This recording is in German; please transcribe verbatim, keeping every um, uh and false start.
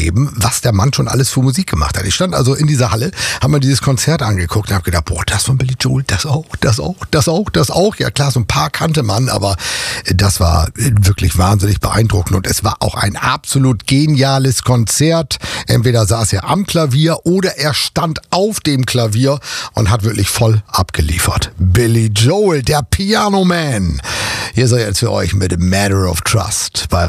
geben, was der Mann schon alles für Musik gemacht hat. Ich stand also in dieser Halle, habe mir dieses Konzert angeguckt und habe gedacht, boah, das von Billy Joel, das auch, das auch, das auch, das auch. Ja klar, so ein paar kannte man, aber das war wirklich wahnsinnig beeindruckend und es war auch ein absolut geniales Konzert. Entweder saß er am Klavier oder er stand auf dem Klavier und hat wirklich voll abgeliefert. Billy Joel, der Piano Man. Hier ist er jetzt für euch mit Matter of Trust bei